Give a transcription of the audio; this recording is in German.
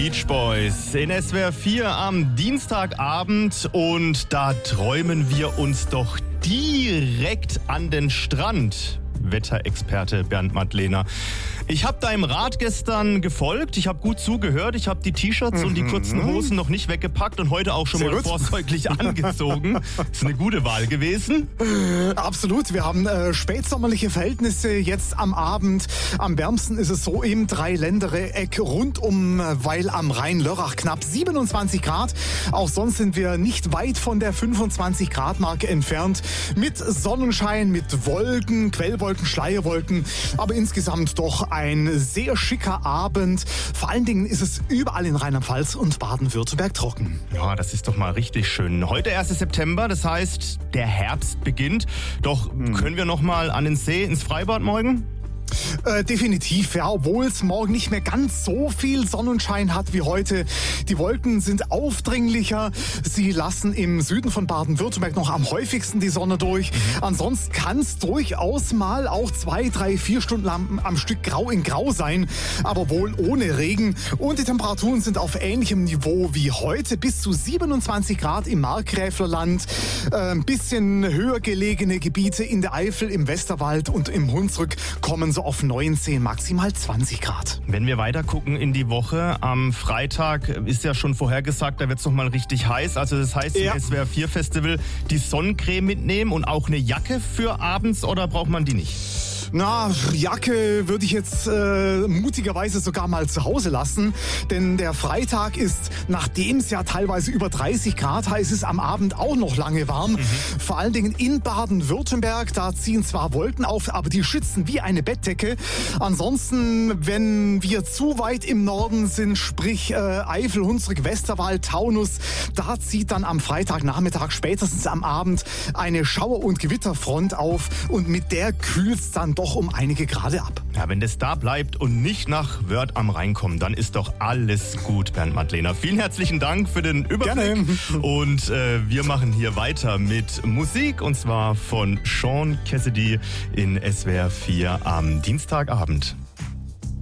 Beach Boys in SWR 4 am Dienstagabend und da träumen wir uns doch direkt an den Strand. Wetterexperte Bernd Madlener. Ich habe deinem Rat gestern gefolgt, ich habe gut zugehört, ich habe die T-Shirts und die kurzen Hosen noch nicht weggepackt und heute auch schon Sehr mal gut. vorsorglich angezogen. Ist eine gute Wahl gewesen. Absolut, wir haben spätsommerliche Verhältnisse jetzt am Abend. Am wärmsten ist es so im Dreiländereck rund um Weil am Rhein-Lörrach knapp 27 Grad. Auch sonst sind wir nicht weit von der 25 Grad Marke entfernt. Mit Sonnenschein, mit Wolken, Quellwolken, Schleierwolken, aber insgesamt doch ein sehr schicker Abend. Vor allen Dingen ist es überall in Rheinland-Pfalz und Baden-Württemberg trocken. Ja, das ist doch mal richtig schön. Heute 1. September, das heißt, der Herbst beginnt. Doch können wir noch mal an den See ins Freibad morgen? Definitiv, ja, obwohl es morgen nicht mehr ganz so viel Sonnenschein hat wie heute. Die Wolken sind aufdringlicher. Sie lassen im Süden von Baden-Württemberg noch am häufigsten die Sonne durch. Ansonsten kann es durchaus mal auch 2, 3, 4 Stunden am Stück grau in grau sein, aber wohl ohne Regen. Und die Temperaturen sind auf ähnlichem Niveau wie heute, bis zu 27 Grad im Markgräflerland. Ein bisschen höher gelegene Gebiete in der Eifel, im Westerwald und im Hunsrück kommen so auf 19, maximal 20 Grad. Wenn wir weiter gucken in die Woche, am Freitag ist ja schon vorhergesagt, da wird es nochmal richtig heiß. Also das heißt, Ja. im SWR 4 Festival die Sonnencreme mitnehmen und auch eine Jacke für abends oder braucht man die nicht? Na, Jacke würde ich jetzt mutigerweise sogar mal zu Hause lassen, denn der Freitag ist, nachdem es ja teilweise über 30 Grad heiß ist, am Abend auch noch lange warm. Vor allen Dingen in Baden-Württemberg, da ziehen zwar Wolken auf, aber die schützen wie eine Bettdecke. Ansonsten, wenn wir zu weit im Norden sind, sprich Eifel, Hunsrück, Westerwald, Taunus, da zieht dann am Freitagnachmittag, spätestens am Abend, eine Schauer- und Gewitterfront auf und mit der kühlt's dann doch um einige Grade ab. Ja, wenn das da bleibt und nicht nach Wörth am Rhein kommt, dann ist doch alles gut, Bernd Madlener. Vielen herzlichen Dank für den Überblick. Gerne. Und wir machen hier weiter mit Musik und zwar von Sean Cassidy in SWR 4 am Dienstagabend.